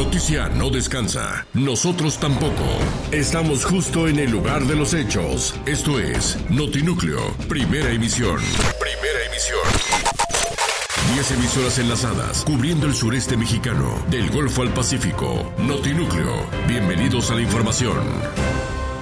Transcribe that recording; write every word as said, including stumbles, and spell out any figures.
noticia no descansa. Nosotros tampoco. Estamos justo en el lugar de los hechos. Esto es Notinúcleo, primera emisión. Primera emisión. Diez emisoras enlazadas, cubriendo el sureste mexicano, del Golfo al Pacífico. Notinúcleo, bienvenidos a la información.